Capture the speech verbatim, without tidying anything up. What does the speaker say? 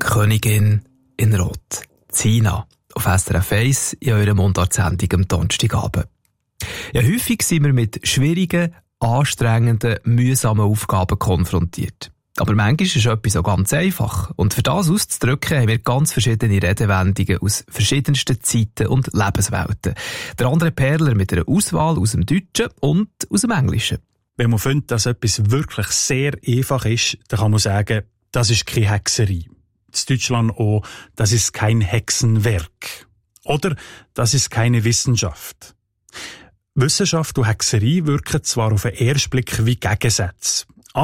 Königin in Rot. Zina auf S R F eins in eurer Mundartsendung am Donnerstagabend. Ja, häufig sind wir mit schwierigen, anstrengenden, mühsamen Aufgaben konfrontiert. Aber manchmal ist etwas auch ganz einfach. Und für das auszudrücken, haben wir ganz verschiedene Redewendungen aus verschiedensten Zeiten und Lebenswelten. Der andere Perler mit einer Auswahl aus dem Deutschen und aus dem Englischen. Wenn man findet, dass etwas wirklich sehr einfach ist, dann kann man sagen, das ist keine Hexerei. In Deutschland auch, das ist kein Hexenwerk. Oder das ist keine Wissenschaft. Wissenschaft und Hexerei wirken zwar auf den ersten Blick wie Gegensätze.